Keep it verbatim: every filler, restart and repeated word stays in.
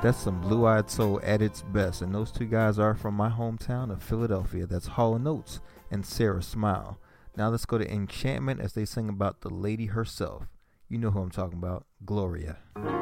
That's some Blue Eyed Soul at its best, and those two guys are from my hometown of Philadelphia. That's Hall and Oates and Sarah Smile. Now let's go to Enchantment as they sing about the lady herself. You know who I'm talking about, Gloria.